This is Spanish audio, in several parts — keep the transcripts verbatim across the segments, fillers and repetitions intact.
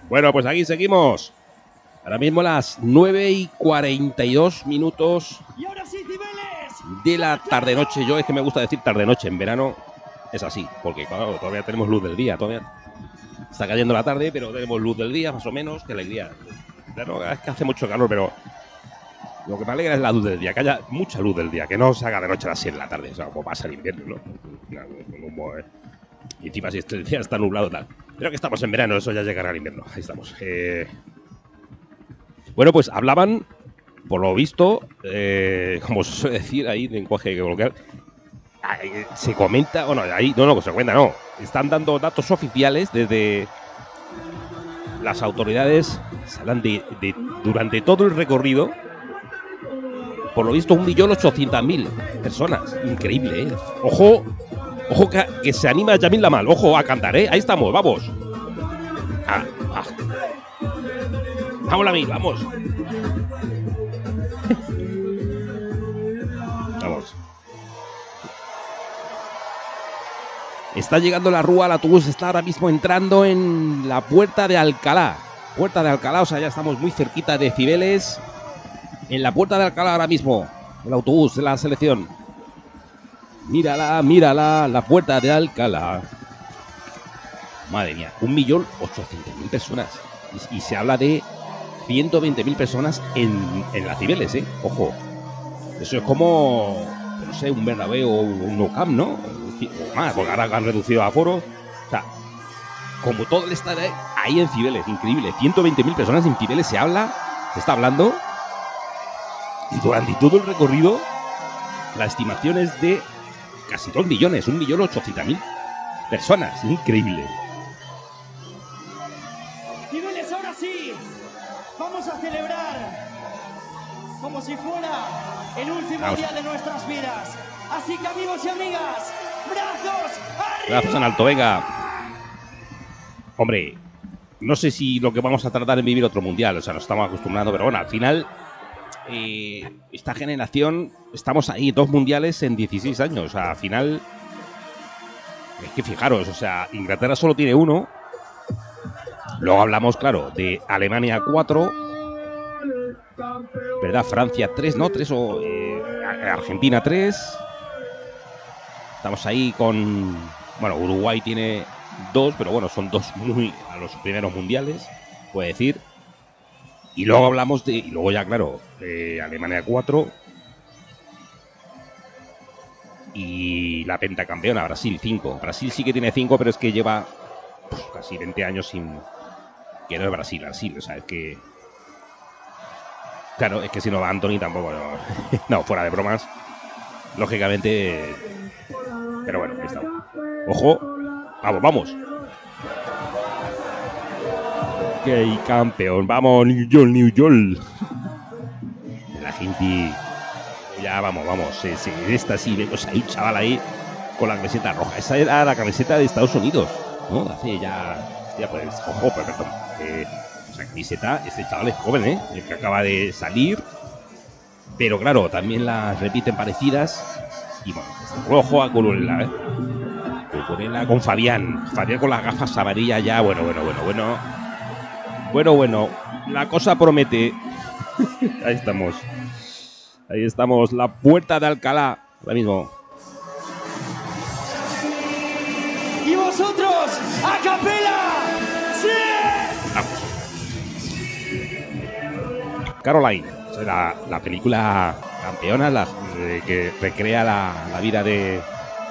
Bueno, pues aquí seguimos. Ahora mismo las nueve y cuarenta y dos minutos de la tarde-noche. Yo es que me gusta decir tarde-noche. En verano es así, porque claro, todavía tenemos luz del día. Todavía está cayendo la tarde, pero tenemos luz del día, más o menos. Qué alegría. Claro, es que hace mucho calor, pero lo que me alegra es la luz del día, que haya mucha luz del día, que no se haga de noche a las siete de la tarde, o sea, como pasa el invierno, ¿no? Y encima si el día está nublado tal. Pero que estamos en verano, eso ya llegará al invierno. Ahí estamos. Eh... Bueno, pues hablaban, por lo visto, eh, como se suele decir ahí, lenguaje coloquial, se comenta, bueno, ahí no, no, se cuenta, no. Están dando datos oficiales desde las autoridades, se hablan de, de durante todo el recorrido, por lo visto un millón ochocientas mil personas. Increíble, ¿eh? Ojo, ojo que, que se anima Yamil Lamal, ojo a cantar, ¿eh? Ahí estamos, vamos. Ah, ah. Vamos, Lamil, vamos. Vamos. Está llegando la Rúa, el autobús está ahora mismo entrando en la Puerta de Alcalá. Puerta de Alcalá, o sea, ya estamos muy cerquita de Cibeles. En la Puerta de Alcalá ahora mismo, el autobús de la selección. Mírala, mírala, la Puerta de Alcalá. Madre mía, un millón ochocientas mil personas. Y, y se habla de ciento veinte mil personas en, en las Cibeles, ¿eh? Ojo. Eso es como, no sé, un Bernabéu o un Nou Camp, ¿no? O más, porque ahora han reducido aforo. O sea, como todo el estadio ahí en Cibeles, increíble. ciento veinte mil personas en Cibeles se habla, se está hablando. Y durante todo el recorrido, la estimación es de casi dos millones, un millón ochocientas mil personas. Increíble. Cibeles, ahora sí, vamos a celebrar como si fuera el último Vamos. día de nuestras vidas. Así que, amigos y amigas, brazos arriba. Brazos en alto, venga. Hombre, no sé si lo que vamos a tratar en vivir otro mundial, o sea, nos estamos acostumbrando, pero bueno, al final... Eh, esta generación, estamos ahí, dos mundiales en dieciséis años. O sea, al final, es que fijaros, o sea, Inglaterra solo tiene uno. Luego hablamos, claro, de Alemania cuatro, ¿verdad? Francia tres, ¿no? tres o eh, Argentina tres. Estamos ahí con, bueno, Uruguay tiene dos, pero bueno, son dos muy a los primeros mundiales, puede decir. Y luego hablamos de, y luego ya claro, eh, Alemania cuatro y la pentacampeona, Brasil cinco. Brasil sí que tiene cinco, pero es que lleva pues, casi veinte años sin... Que no es Brasil, Brasil, o sea, es que... Claro, es que si no va Anthony tampoco, no, no fuera de bromas, lógicamente... Pero bueno, ahí está. Ojo, vamos, vamos. ¡Qué campeón! ¡Vamos, New York, New York! La gente... Ya, vamos, vamos. Se, se, esta sí, vemos ahí, chaval, ahí, con la camiseta roja. Esa era la camiseta de Estados Unidos, ¿no? Hace ya... ya pues, ojo, pero perdón. Eh, esa camiseta, este chaval es joven, ¿eh? El que acaba de salir. Pero claro, también las repiten parecidas. Y bueno, este rojo a Colorela, ¿eh? Colorela con Fabián. Fabián con las gafas amarillas ya. Bueno, bueno, bueno, bueno. Bueno, bueno, la cosa promete. Ahí estamos. Ahí estamos, la Puerta de Alcalá. Ahora mismo. Y vosotros, a capela. ¡Sí! Vamos. Caroline, la, la película campeona, la, eh, que recrea la, la vida de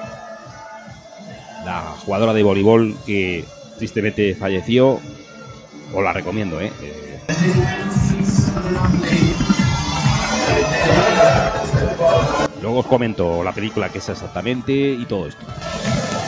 la jugadora de voleibol que tristemente falleció. Os la recomiendo, ¿eh? eh. Luego os comento la película que es exactamente y todo esto.